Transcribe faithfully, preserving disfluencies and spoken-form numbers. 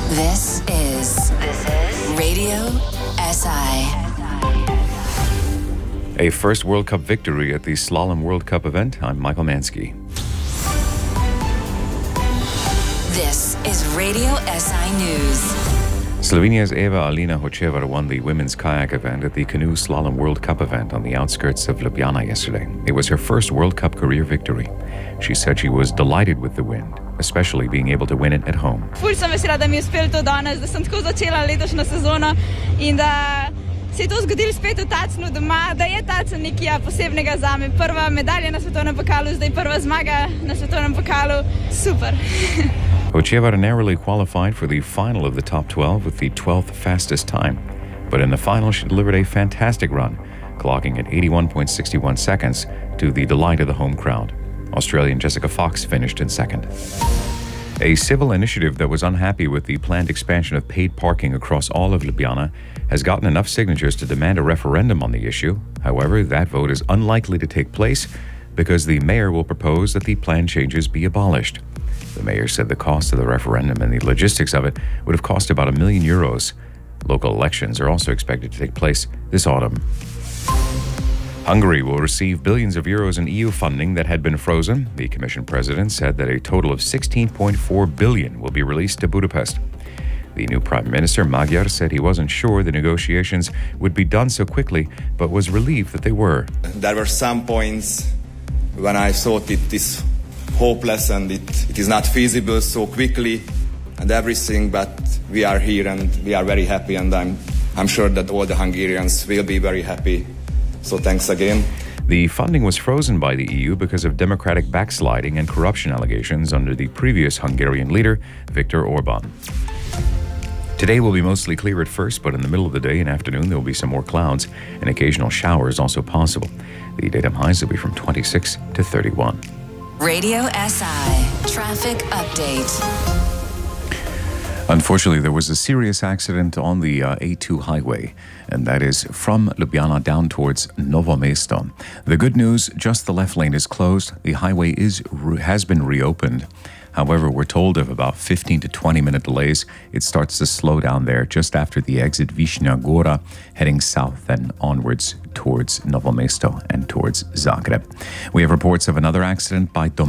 This is this is Radio S I. A first World Cup victory at the Slalom World Cup event. I'm Michael Mansky. This is Radio S I News. Slovenia's Eva Alina Hočevar won the women's kayak event at the Canoe Slalom World Cup event on the outskirts of Ljubljana yesterday. It was her first World Cup career victory. She said she was delighted with the win, especially being able to win it at home. Ful sem vesela, da mi je uspelo to danes, da sem tako začela letošnjo sezono in da se je to zgodilo spet v Tacnu doma, da je Tacen nekaj posebnega zame. Prva medalja na svetovnem pokalu, zdaj prva zmaga na svetovnem pokalu. Super. Hočevar narrowly qualified for the final of the top twelve with the twelfth fastest time. But in the final, she delivered a fantastic run, clocking at eighty-one point six one seconds to the delight of the home crowd. Australian Jessica Fox finished in second. A civil initiative that was unhappy with the planned expansion of paid parking across all of Ljubljana has gotten enough signatures to demand a referendum on the issue. However, that vote is unlikely to take place because the mayor will propose that the plan changes be abolished. The mayor said the cost of the referendum and the logistics of it would have cost about a million euros. Local elections are also expected to take place this autumn. Hungary will receive billions of euros in E U funding that had been frozen. The Commission President said that a total of sixteen point four billion will be released to Budapest. The new Prime Minister, Magyar, said he wasn't sure the negotiations would be done so quickly, but was relieved that they were. There were some points when I thought it is hopeless and it, it is not feasible so quickly and everything, but we are here and we are very happy, and I'm, I'm sure that all the Hungarians will be very happy. So thanks again. The funding was frozen by the E U because of democratic backsliding and corruption allegations under the previous Hungarian leader, Viktor Orban. Today will be mostly clear at first, but in the middle of the day and afternoon there will be some more clouds and occasional showers also possible. The daytime highs will be from twenty-six to thirty-one. Radio S I Traffic Update. Unfortunately, there was a serious accident on the uh, A two highway, and that is from Ljubljana down towards Novo Mesto. The good news, just the left lane is closed. The highway is has been reopened. However, we're told of about fifteen to twenty minute delays. It starts to slow down there just after the exit Višnja Gora, heading south and onwards towards Novo Mesto and towards Zagreb. We have reports of another accident by Dom